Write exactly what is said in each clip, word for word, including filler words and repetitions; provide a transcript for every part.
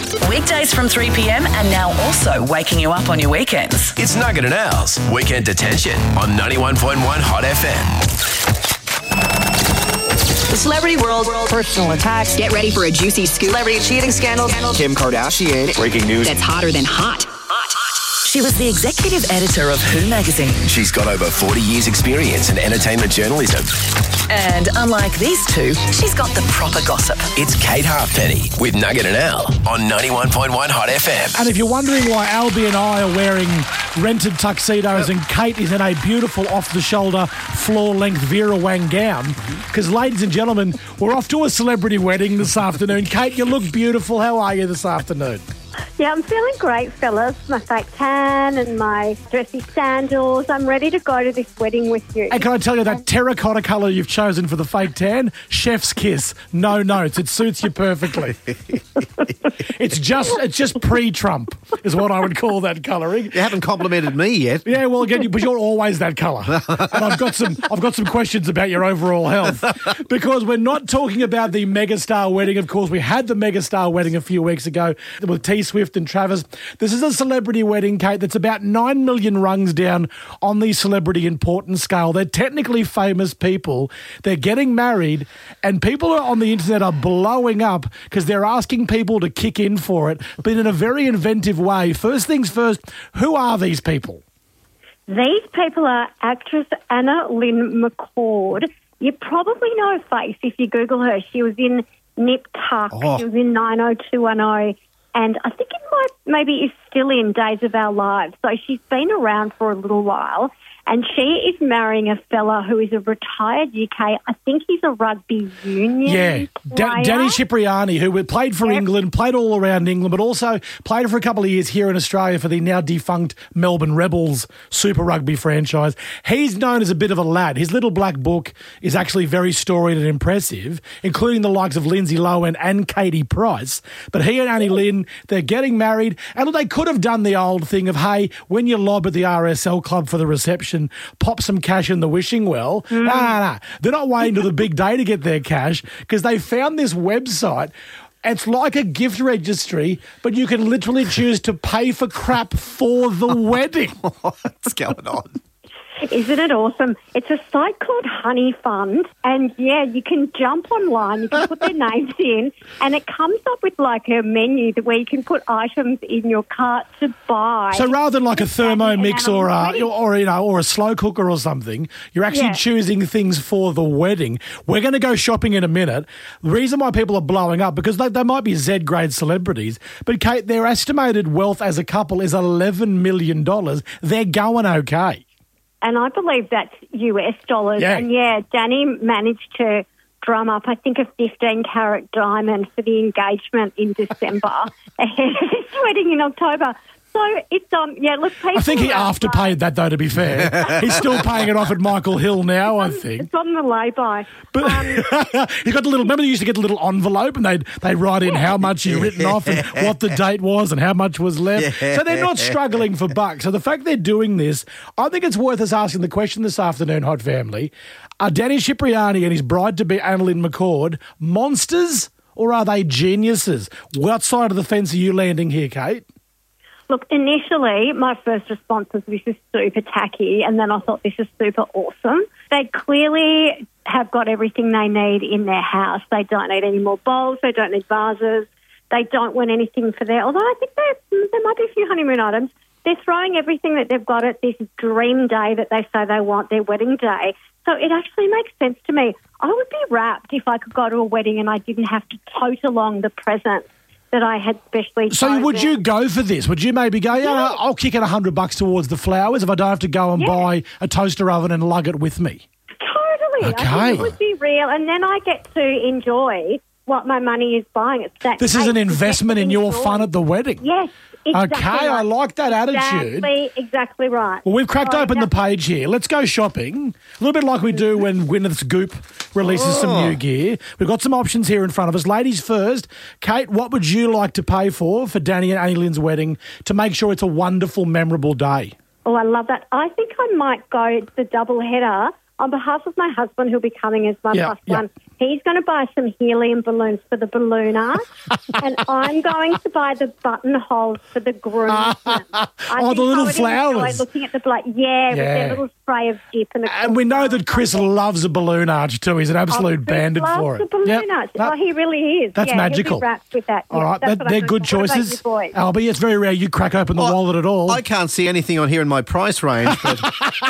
Weekdays from three p.m. and now also waking you up on your weekends. It's Nugget and Al's Weekend Detention on ninety-one point one Hot F M. The celebrity world, personal attacks. Get ready for a juicy scoop. Celebrity cheating scandal. Kim Kardashian. Breaking news. That's hotter than hot. She was the executive editor of Who magazine. She's got over forty years experience in entertainment journalism. And unlike these two, she's got the proper gossip. It's Kate Halfpenny with Nugget and Al on ninety-one point one Hot F M. And if you're wondering why Albie and I are wearing rented tuxedos and Kate is in a beautiful off-the-shoulder, floor-length Vera Wang gown, because, ladies and gentlemen, we're off to a celebrity wedding this afternoon. Kate, you look beautiful. How are you this afternoon? Yeah, I'm feeling great, fellas. My fake tan and my dressy sandals. I'm ready to go to this wedding with you. And can I tell you that terracotta colour you've chosen for the fake tan? Chef's kiss. No notes. It suits you perfectly. It's just it's just pre-Trump is what I would call that colouring. You haven't complimented me yet. Yeah, well, again, but you're always that colour. And I've got some I've got some questions about your overall health. Because we're not talking about the megastar wedding. Of course, we had the megastar wedding a few weeks ago with T Swift and Travis. This is a celebrity wedding, Kate, that's about nine million rungs down on the celebrity importance scale. They're technically famous people. They're getting married, and people on the internet are blowing up because they're asking people to kick in for it, but in a very inventive way. First things first, who are these people? These people are actress Anna Lynn McCord. You probably know her face if you Google her. She was in Nip Tuck. Oh. She was in nine oh two one oh. And I think it might maybe is still in Days of Our Lives. So she's been around for a little while. And she is marrying a fella who is a retired U K, I think he's a rugby union Yeah, player. D- Danny Cipriani, who played for Yep. England, played all around England, but also played for a couple of years here in Australia for the now defunct Melbourne Rebels Super Rugby franchise. He's known as a bit of a lad. His little black book is actually very storied and impressive, including the likes of Lindsay Lohan and Katie Price. But he and Annie Lynn, they're getting married. And look, they could have done the old thing of, hey, when you lob at the R S L club for the reception, pop some cash in the wishing well. Mm. Nah, nah, nah. They're not waiting till the big day to get their cash because they found this website. It's like a gift registry, but you can literally choose to pay for crap for the wedding. What's going on? Isn't it awesome? It's a site called Honey Fund, and yeah, you can jump online, you can put their names in, and it comes up with like a menu where you can put items in your cart to buy. So rather than like a Thermomix or a, or you know or a slow cooker or something, you're actually Yeah. choosing things for the wedding. We're going to go shopping in a minute. The reason why people are blowing up because they, they might be Z-grade celebrities, but Kate, their estimated wealth as a couple is eleven million dollars. They're going okay. And I believe that's U S dollars. Yeah. And yeah, Danny managed to drum up, I think, a fifteen carat diamond for the engagement in December ahead of his wedding in October. So it's, um, yeah, look, people... I think he are- afterpaid that, though, to be fair. He's still paying it off at Michael Hill now, I think. It's on the lay-by. But Um, he got a little. Remember, they used to get a little envelope, and they'd they write in how much he'd written off and what the date was and how much was left. So they're not struggling for bucks. So the fact they're doing this, I think it's worth us asking the question this afternoon, Hot Family: are Danny Cipriani and his bride-to-be Anna Lynn McCord monsters or are they geniuses? What side of the fence are you landing here, Kate? Look, initially, my first response was this is super tacky, and then I thought this is super awesome. They clearly have got everything they need in their house. They don't need any more bowls. They don't need vases. They don't want anything for their... Although I think there, there might be a few honeymoon items. They're throwing everything that they've got at this dream day that they say they want, their wedding day. So it actually makes sense to me. I would be rapt if I could go to a wedding and I didn't have to tote along the presents that I had specially So chosen. would you go for this? Would you maybe go, yeah, Yeah. I'll kick in a hundred bucks towards the flowers if I don't have to go and Yeah. buy a toaster oven and lug it with me? Totally. I Okay. think it would be real. And then I get to enjoy what my money is buying. It's that This is an cake to investment get in to your enjoy. fun at the wedding. Yes, exactly. Okay, I right. like that attitude. Exactly, exactly right. Well, we've cracked So open the that's- page here. Let's go shopping. A little bit like we do when Gwyneth's Goop releases some new gear. We've got some options here in front of us. Ladies first. Kate, what would you like to pay for for Danny and Annie Lynn's wedding to make sure it's a wonderful, memorable day? Oh, I love that. I think I might go the double header on behalf of my husband, who'll be coming as my Yeah, plus yeah. one, he's going to buy some helium balloons for the balloon art, and I'm going to buy the buttonholes for the groomsmen. I Oh, think the little I would flowers. enjoy looking at the blood, yeah, with Yeah. their little spray of dip and the. And we know that Chris loves a balloon arch too. He's an absolute Oh, Chris bandit loves for it. the balloon Yep. arch. No, Oh, he really is. That's yeah, magical. He'll be wrapped with that. all Yeah, right, that's that, what I'm they're going good for. What about choices. you boys? Albie, it's very rare you crack open the Well, wallet at all. I can't see anything on here in my price range, but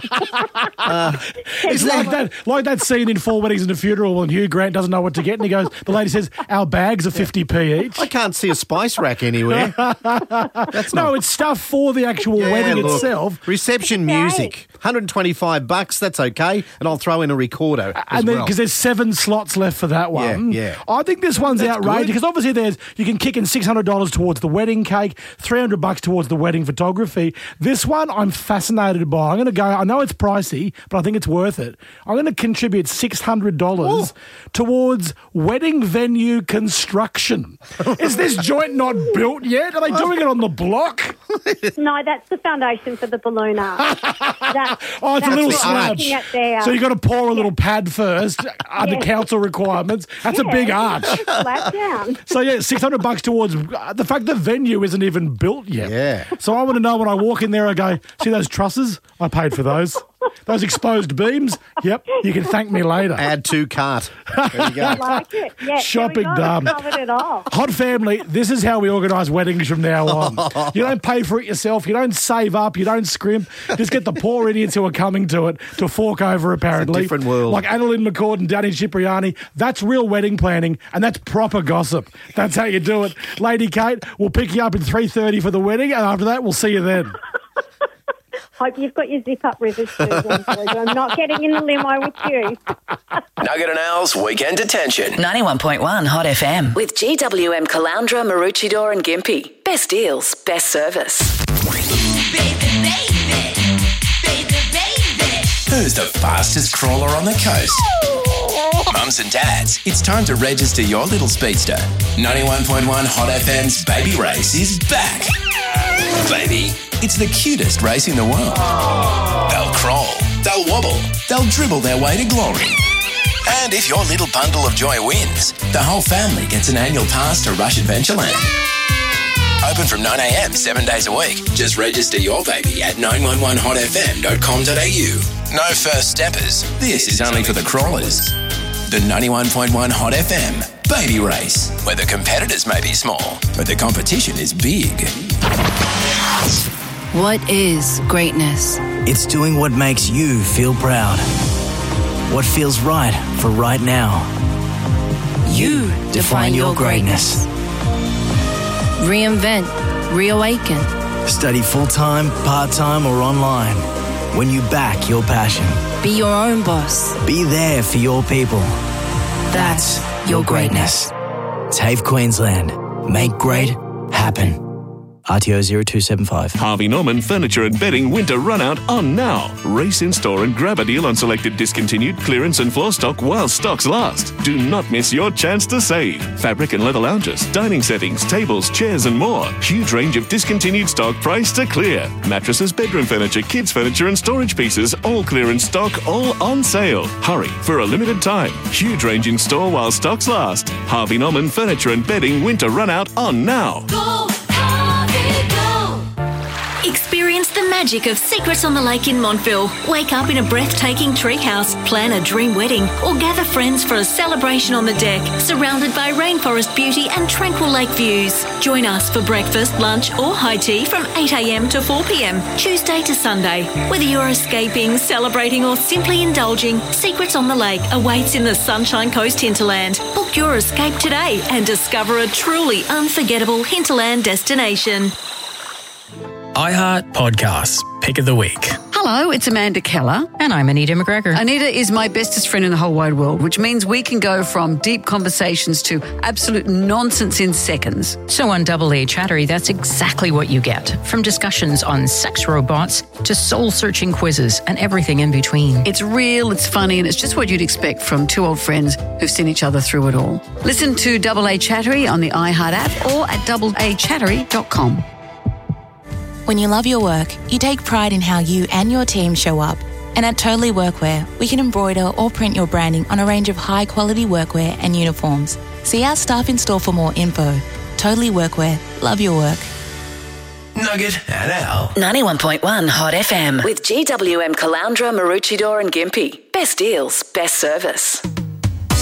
It's like that, like that scene in Four Weddings and a Funeral when Hugh Grant doesn't know what to get, and he goes, the lady says, "Our bags are fifty p each." I can't see a spice rack anywhere. That's No, not. it's stuff for the actual Yeah, wedding look, itself. Reception Great. music, one hundred twenty-five bucks. That's okay, and I'll throw in a recorder as And then well. because there's seven slots left for that one. Yeah, yeah. I think this one's That's outrageous good. because obviously there's you can kick in six hundred dollars towards the wedding cake, three hundred bucks towards the wedding photography. This one I'm fascinated by. I'm going to go. I know it's pricey, but I think it's worth it. I'm going to contribute six hundred dollars towards wedding venue construction. Is this joint not built yet? Are they doing it on the block? No, that's the foundation for the balloon art. That's, Oh, it's a that's little what I'm slab. looking at there. So you got to pour a little pad first under Yeah. council requirements. That's a Yeah, big arch. Flat down. So yeah, six hundred bucks towards uh, the fact the venue isn't even built yet. Yeah. So I want to know when I walk in there, I go, see those trusses? I paid for those. Those exposed beams? Yep. You can thank me later. Add to cart. There you go. Like it. Yeah, Shopping there we go. done. Covered it all. Hot family, this is how we organise weddings from now on. You don't pay for it yourself. You don't save up. You don't scrimp. Just get the poor idiots who are coming to it to fork over, apparently. different world. Like Annalyn McCord and Danny Cipriani. That's real wedding planning, and that's proper gossip. That's how you do it. Lady Kate, we'll pick you up at three thirty for the wedding, and after that, we'll see you then. Hope you've got your zip-up rivers too, then, boys. I'm not getting in the limo with you. Nugget and Al's Weekend Detention. ninety-one point one Hot F M. With G W M Caloundra, Maroochydore and Gympie. Best deals, best service. Who's the fastest crawler on the coast? Mums and dads, it's time to register your little speedster. ninety-one point one Hot F M's Baby Race is back. Baby, it's the cutest race in the world. They'll crawl, they'll wobble, they'll dribble their way to glory. And if your little bundle of joy wins, the whole family gets an annual pass to Rush Adventureland. Open from nine a.m. seven days a week. Just register your baby at nine one one hot f m dot com dot a u. No first steppers. This is only for the crawlers. The ninety-one point one Hot F M Baby Race, where the competitors may be small, but the competition is big. What is greatness? It's doing what makes you feel proud. What feels right for right now. You define your greatness. Reinvent, reawaken. Study full-time, part-time, or online. When you back your passion. Be your own boss. Be there for your people. That's your greatness. TAFE Queensland. Make great happen. R T O zero two seven five. Harvey Norman Furniture and Bedding Winter Run Out on now. Race in store and grab a deal on selected discontinued clearance and floor stock while stocks last. Do not miss your chance to save. Fabric and leather lounges, dining settings, tables, chairs and more. Huge range of discontinued stock priced to clear. Mattresses, bedroom furniture, kids furniture and storage pieces, all clearance stock, all on sale. Hurry for a limited time. Huge range in store while stocks last. Harvey Norman Furniture and Bedding Winter Run Out on now. Go, Harvey, go! Experience the magic of Secrets on the Lake in Montville. Wake up in a breathtaking treehouse, plan a dream wedding, or gather friends for a celebration on the deck, surrounded by rainforest beauty and tranquil lake views. Join us for breakfast, lunch, or high tea from eight a.m. to four p.m, Tuesday to Sunday. Whether you're escaping, celebrating, or simply indulging, Secrets on the Lake awaits in the Sunshine Coast hinterland. Book your escape today and discover a truly unforgettable hinterland destination. iHeart Podcasts, Pick of the Week. Hello, it's Amanda Keller. And I'm Anita McGregor. Anita is my bestest friend in the whole wide world, which means we can go from deep conversations to absolute nonsense in seconds. So on Double A Chattery, that's exactly what you get. From discussions on sex robots to soul-searching quizzes and everything in between. It's real, it's funny, and it's just what you'd expect from two old friends who've seen each other through it all. Listen to Double A Chattery on the iHeart app or at double a chattery dot com. When you love your work, you take pride in how you and your team show up. And at Totally Workwear, we can embroider or print your branding on a range of high-quality workwear and uniforms. See our staff in store for more info. Totally Workwear. Love your work. Nugget and Al. ninety-one point one Hot F M with G W M Caloundra, Maroochydore and Gympie. Best deals, best service.